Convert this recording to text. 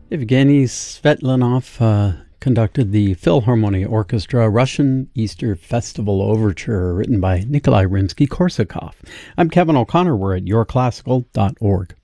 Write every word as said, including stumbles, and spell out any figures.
Evgeny Svetlanov uh, conducted the Philharmonia Orchestra Russian Easter Festival Overture, written by Nikolai Rimsky-Korsakov. I'm Kevin O'Connor. We're at your classical dot org.